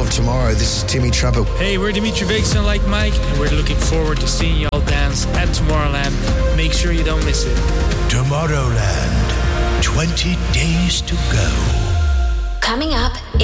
of tomorrow. This is Timmy Trapper. Hey, we're Dimitri Vegas and Like Mike, and we're looking forward to seeing y'all dance at Tomorrowland. Make sure you don't miss it. Tomorrowland, 20 days to go. Coming up